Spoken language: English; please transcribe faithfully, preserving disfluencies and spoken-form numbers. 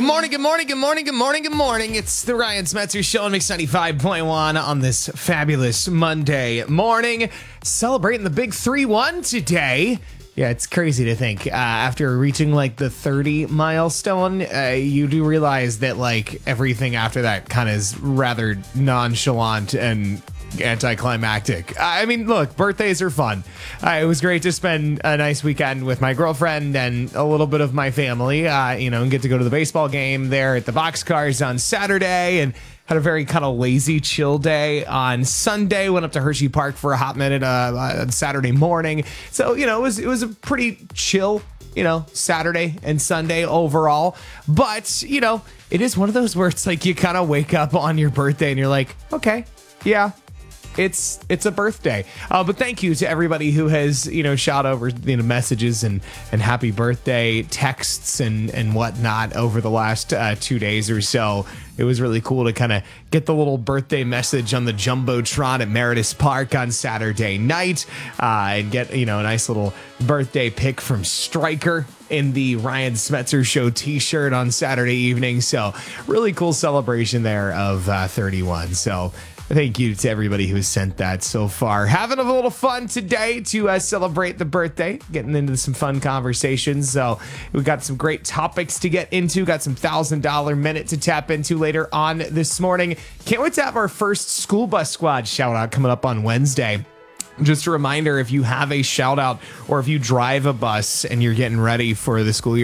morning, good morning, good morning, good morning, good morning. It's the Ryan Smetzer Show on Mix ninety-five point one on this fabulous Monday morning. Celebrating the big three one today. Yeah, it's crazy to think uh, after reaching like the thirty milestone, uh, you do realize that like everything after that kind of is rather nonchalant and anticlimactic. I mean, look, birthdays are fun. Uh, it was great to spend a nice weekend with my girlfriend and a little bit of my family, uh, you know, and get to go to the baseball game there at the Boxcars on Saturday, and had a very kind of lazy, chill day on Sunday. Went up to Hershey Park for a hot minute uh, on Saturday morning. So, you know, it was it was a pretty chill, you know, Saturday and Sunday overall. But, you know, it is one of those where it's like you kind of wake up on your birthday and you're like, okay, yeah. It's it's a birthday, uh, but thank you to everybody who has, you know, shot over, you know, messages and and happy birthday texts and and whatnot over the last uh, two days or so. It was really cool to kind of get the little birthday message on the Jumbotron at Meredith Park on Saturday night, uh, and get, you know, a nice little birthday pic from Stryker in the Ryan Smetzer Show t-shirt on Saturday evening. So really cool celebration there of uh, thirty-one. So thank you to everybody who sent that so far. Having a little fun today to uh, celebrate the birthday, getting into some fun conversations. So we got some great topics to get into, got some thousand dollar minute to tap into later on this morning. Can't wait to have our first school bus squad shout out coming up on Wednesday. Just a reminder, if you have a shout out or if you drive a bus and you're getting ready for the school year